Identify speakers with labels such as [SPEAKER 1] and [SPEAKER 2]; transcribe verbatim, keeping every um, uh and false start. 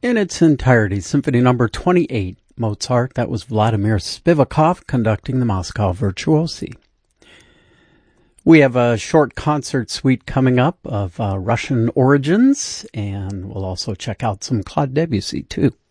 [SPEAKER 1] in its entirety. Symphony number twenty-eight, Mozart. That was Vladimir Spivakov conducting the Moscow Virtuosi. We have a short concert suite coming up of uh, Russian origins, and we'll also check out some Claude Debussy, too.